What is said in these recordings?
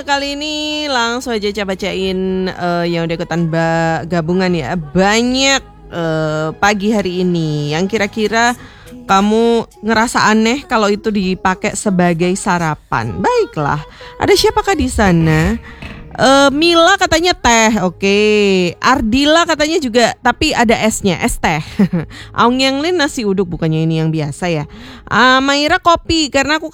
Kali ini langsung aja coba bacain yang udah ikutan gabungan ya. Banyak pagi hari ini yang kira-kira kamu ngerasa aneh kalau itu dipakai sebagai sarapan. Baiklah, ada siapakah di sana? Mila katanya teh, oke. Ardila katanya juga, tapi ada esnya, es teh. Aung Yang Lin nasi uduk, bukannya ini yang biasa ya. Maira kopi, karena aku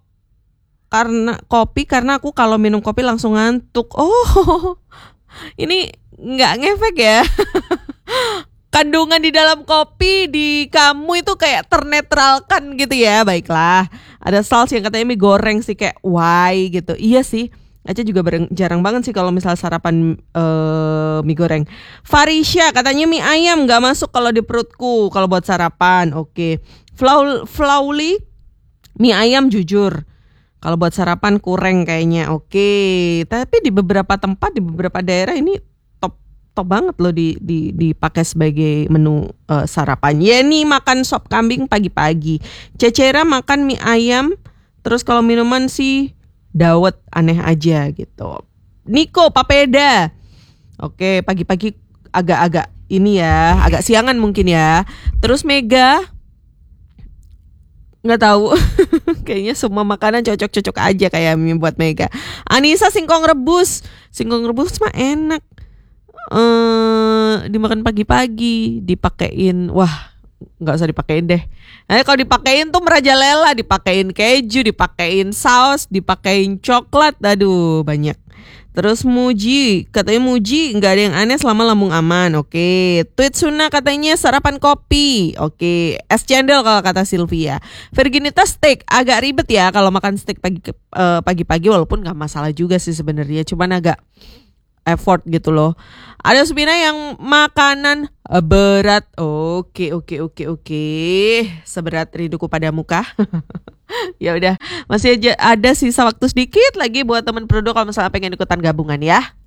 kalau minum kopi langsung ngantuk. Oh, ini nggak ngefek ya. Kandungan di dalam kopi di kamu itu kayak ternetralkan gitu ya. Baiklah, ada Sals yang katanya mie goreng sih, kayak why gitu. Iya sih, Aca juga jarang banget sih kalau misal sarapan mie goreng. Farisha katanya mie ayam nggak masuk kalau di perutku kalau buat sarapan. Oke. Flawly mie ayam jujur. Kalau buat sarapan kurang kayaknya. Oke. Tapi di beberapa tempat, di beberapa daerah ini top banget loh dipakai sebagai menu sarapan. Yeni makan sop kambing pagi-pagi. Cecera makan mie ayam. Terus kalau minuman sih dawet, aneh aja gitu. Niko papeda. Oke, pagi-pagi agak-agak ini ya, agak siangan mungkin ya. Terus Mega nggak tahu. Kayaknya semua makanan cocok-cocok aja kayak mie buat Mega. Anissa singkong rebus mah enak. Dimakan pagi-pagi, dipakein, wah nggak usah dipakein deh. Nah, kalau dipakein tuh merajalela, dipakein keju, dipakein saus, dipakein coklat, aduh banyak. Terus Muji, katanya Muji nggak ada yang aneh selama lambung aman. Oke. Tweet Suna katanya sarapan kopi. Oke. Es cendol kalau kata Sylvia. Virginita steak, agak ribet ya kalau makan steak pagi-pagi, walaupun nggak masalah juga sih sebenarnya, cuman agak effort gitu loh. Ada Subina yang makanan berat. Oke. Seberat rinduku padamu kah? Ya udah, masih aja ada sisa waktu sedikit lagi buat teman produk kalau misalnya pengen ikutan gabungan ya.